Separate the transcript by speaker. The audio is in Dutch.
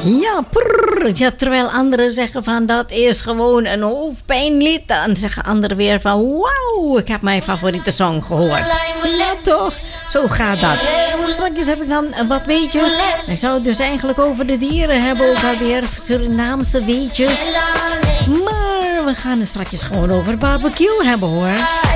Speaker 1: Ja, ja, terwijl anderen zeggen van dat is gewoon een hoofdpijnlied. Dan zeggen anderen weer van wauw, ik heb mijn favoriete song gehoord. Ja toch, zo gaat dat. Straks heb ik dan wat weetjes. Ik zou het dus eigenlijk over de dieren hebben. Ook alweer Surinaamse weetjes. Maar we gaan het straks gewoon over barbecue hebben hoor.